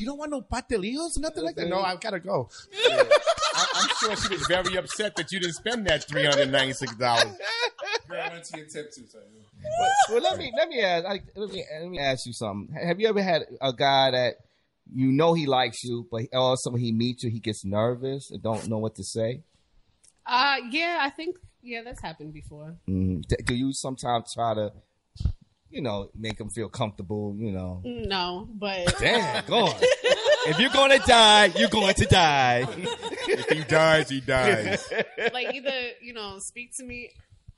you don't want no pastelillos, nothing like that. No, I gotta go. Yeah. I'm sure she was very upset that you didn't spend that $396. Girl, I went to your tip too. So. Well, let me ask you something. Have you ever had a guy that you know he likes you, but also when he meets you, he gets nervous and don't know what to say? Yeah, I think that's happened before. Do you sometimes try to, make him feel comfortable? No, but damn, go on. If you're gonna die, you're going to die. If he dies, he dies. Like either speak to me.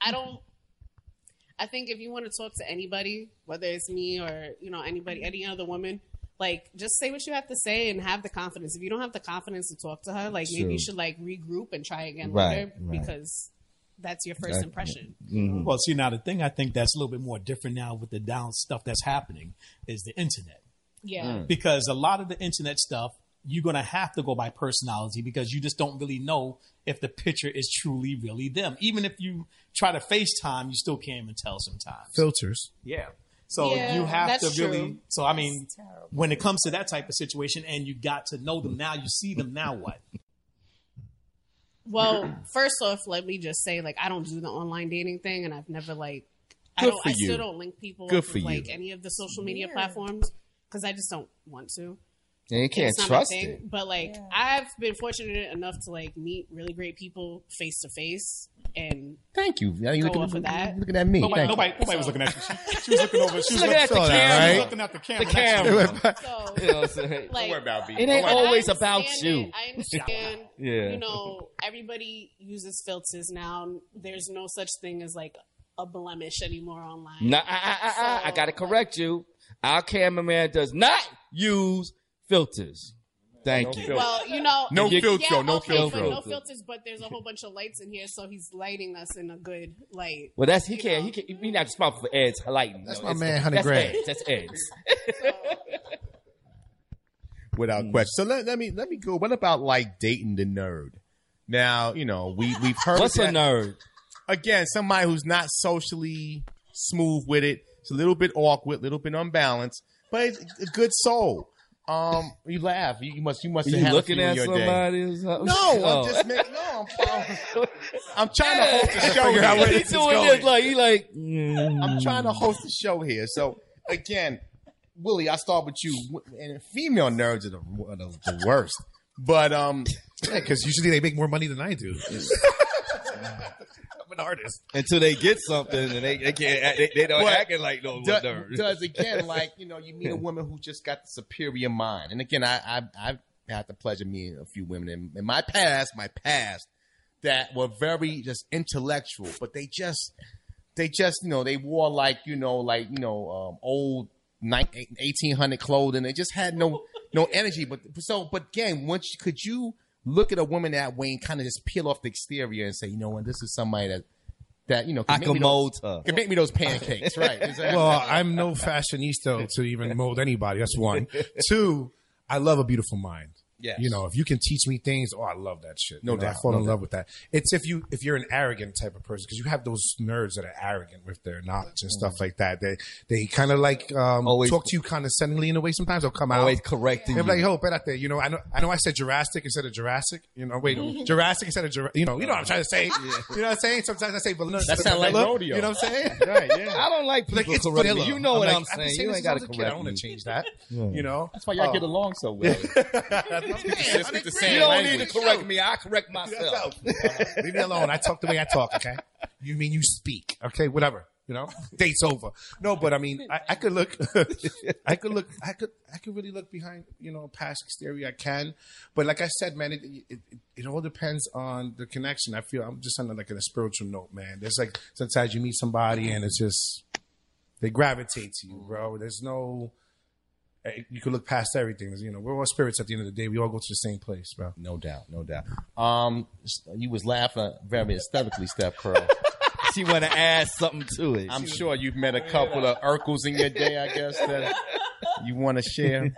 I think if you want to talk to anybody, whether it's me or anybody, any other woman, like just say what you have to say and have the confidence. If you don't have the confidence to talk to her, like maybe you should like regroup and try again later because that's your first impression. Mm-hmm. Well, see, now the thing I think that's a little bit more different now with the down stuff that's happening is the internet. Yeah, because a lot of the internet stuff, you're going to have to go by personality because you just don't really know if the picture is truly really them. Even if you try to FaceTime, you still can't even tell sometimes. Filters. Yeah. So you have to really. So, I mean, when it comes to that type of situation and you got to know them now, you see them now, what? Well, first off, let me just say, like, I don't do the online dating thing and I've never, I still don't link people with, any of the social media platforms because I just don't want to. And you can't trust it. But I've been fortunate enough to meet really great people face to face, and thank you. Now you go off of that. Looking at me. Nobody was looking at you. She was looking over. She was looking at the camera. Right? Looking at the camera. So, don't worry about me. It ain't always about you. I understand. Everybody uses filters now. There's no such thing as a blemish anymore online. Nah, I gotta correct you. Our cameraman does not use filters. Thank you. Well, no filter, no filters, but there's a whole bunch of lights in here, so he's lighting us in a good light. Well, he can't. He not responsible for Ed's lighting. That's my man, 100 grand. That's Ed's. Without question. So let me go. What about dating the nerd? Now we've heard. What's a nerd? Again, somebody who's not socially smooth with it. It's a little bit awkward, a little bit unbalanced, but it's a good soul. You laugh. You must have had looking a few at in your somebody day. Or something? No, I'm just making. No, I'm trying to host a show here. He's doing this I'm trying to host a show here. So again, Willie, I'll start with you. And female nerds are the worst. But because usually they make more money than I do. I'm an artist. Until they get something and they can't. They don't acting like no nerds. Does again you meet a woman who just got the superior mind. And again, I've had the pleasure of meeting a few women in my past that were very just intellectual, but they just they wore old 1800 clothing. They just had no energy. But again, could you look at a woman that way and kind of just peel off the exterior and say, this is somebody that I can mold her. Can make me those pancakes, right? Exactly. Well, I'm no fashionista to even mold anybody. That's one. Two, I love a beautiful mind. Yeah. If you can teach me things, I love that shit. No doubt. I fall in love with that. It's if you're an arrogant type of person, because you have those nerds that are arrogant with their knowledge and stuff like that. They kind of talk to you condescendingly in a way. Sometimes they'll come out always correcting you. They're like, espérate. I know I said Jurassic instead of Jurassic. Jurassic instead of Jurassic. You know what I'm trying to say. You know what I'm saying? Sometimes I say vanilla. That sounds like rodeo. You know what I'm saying? Right, yeah. I don't like people it's correcting vanilla. me. You know what I'm I've been saying. You ain't got to correct me. I don't want to change that. That's why y'all get along so well. You don't need to correct me. I correct myself. Leave me alone. I talk the way I talk, okay? You mean you speak, okay? Whatever, date's over. No, but I mean, I could look, I could really look behind, past exterior. I can, but like I said, man, it all depends on the connection. I feel I'm just on a spiritual note, man. There's sometimes you meet somebody and it's just, they gravitate to you, bro. There's no, you can look past everything. We're all spirits at the end of the day. We all go to the same place, bro. No doubt. You was laughing very aesthetically, Steph Curl. She want to add something to it. I'm sure you've met a couple of Urkels in your day, I guess, that you want to share.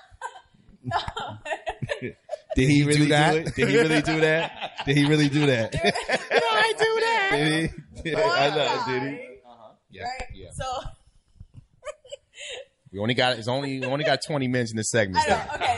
Did he really do that? Did he really do that? Did he really do that? No, I do that. Did he? I know. Did he? Yeah. Right? Yeah. So we only got 20 minutes in this segment. I know, okay.